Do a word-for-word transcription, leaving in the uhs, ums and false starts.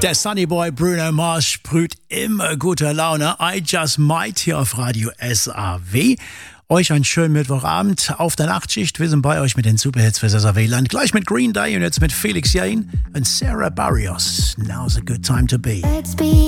Der Sunnyboy Bruno Mars sprüht immer gute Laune. I Just Might hier auf Radio S A W. Euch einen schönen Mittwochabend auf der Nachtschicht. Wir sind bei euch mit den Superhits für S A W-Land. Gleich mit Green Day und jetzt mit Felix Jaehn und Sarah Barrios. Now's a good time to be.